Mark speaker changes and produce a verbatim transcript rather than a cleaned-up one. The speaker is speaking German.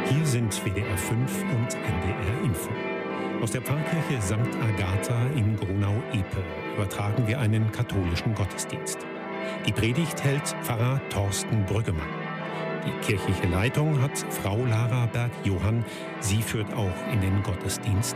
Speaker 1: Hier sind W D R fünf und N D R Info. Aus der Pfarrkirche Sankt Agatha in Gronau-Epe übertragen wir einen katholischen Gottesdienst. Die Predigt hält Pfarrer Thorsten Brüggemann. Die kirchliche Leitung hat Frau Lara Berg-Johann. Sie führt auch in den Gottesdienst